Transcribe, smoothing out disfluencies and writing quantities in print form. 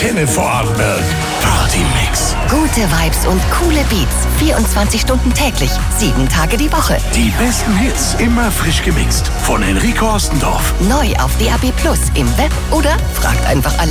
Antenne Vorarlberg. Party-Mix. Gute Vibes und coole Beats. 24 Stunden täglich, 7 Tage die Woche. Die besten Hits, immer frisch gemixt. Von Enrico Ostendorf. Neu auf DAB+ im Web oder fragt einfach alle